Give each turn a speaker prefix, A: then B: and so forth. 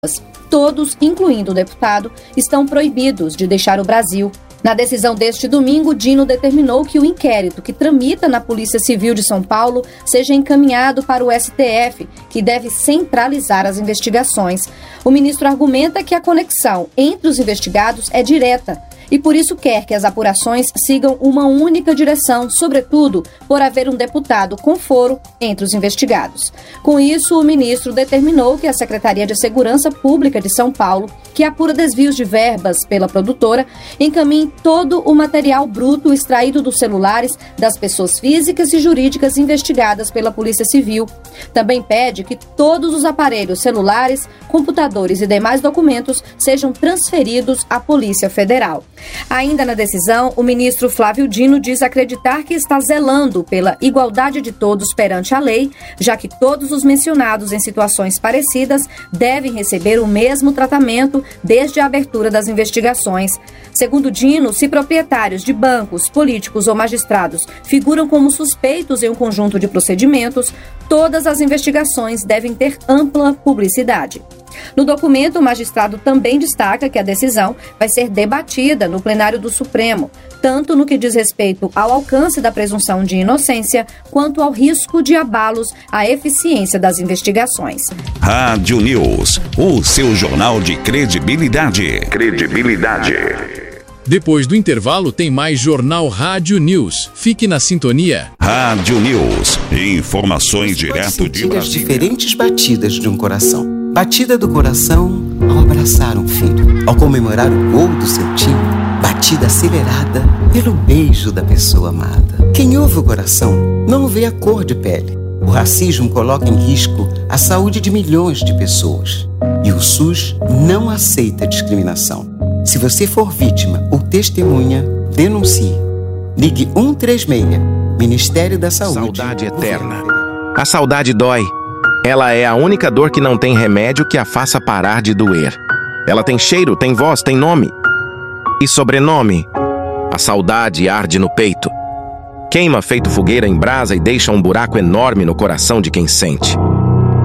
A: Todos, incluindo o deputado, estão proibidos de deixar o Brasil. Na decisão deste domingo, Dino determinou que o inquérito que tramita na Polícia Civil de São Paulo seja encaminhado para o STF, que deve centralizar as investigações. O ministro argumenta que a conexão entre os investigados é direta e por isso quer que as apurações sigam uma única direção, sobretudo por haver um deputado com foro entre os investigados. Com isso, o ministro determinou que a Secretaria de Segurança Pública de São Paulo, que apura desvios de verbas pela produtora, encaminhe todo o material bruto extraído dos celulares das pessoas físicas e jurídicas investigadas pela Polícia Civil. Também pede que todos os aparelhos celulares, computadores e demais documentos sejam transferidos à Polícia Federal. Ainda na decisão, o ministro Flávio Dino diz acreditar que está zelando pela igualdade de todos perante a lei, já que todos os mencionados em situações parecidas devem receber o mesmo tratamento desde a abertura das investigações. Segundo Dino, se proprietários de bancos, políticos ou magistrados figuram como suspeitos em um conjunto de procedimentos, todas as investigações devem ter ampla publicidade. No documento, o magistrado também destaca que a decisão vai ser debatida no plenário do Supremo, tanto no que diz respeito ao alcance da presunção de inocência, quanto ao risco de abalos à eficiência das investigações.
B: Rádio News, o seu jornal de credibilidade.
C: Depois do intervalo tem mais Jornal Rádio News. Fique na sintonia.
B: Rádio News, informações direto de Brasília.
D: As diferentes batidas de um coração. Batida do coração ao abraçar um filho, ao comemorar o gol do seu time. Batida acelerada pelo beijo da pessoa amada. Quem ouve o coração não vê a cor de pele. O racismo coloca em risco a saúde de milhões de pessoas. E o SUS não aceita discriminação. Se você for vítima ou testemunha, denuncie. Ligue 136, Ministério da Saúde.
E: Saudade eterna. A saudade dói. Ela é a única dor que não tem remédio que a faça parar de doer. Ela tem cheiro, tem voz, tem nome. E sobrenome. A saudade arde no peito. Queima feito fogueira em brasa e deixa um buraco enorme no coração de quem sente.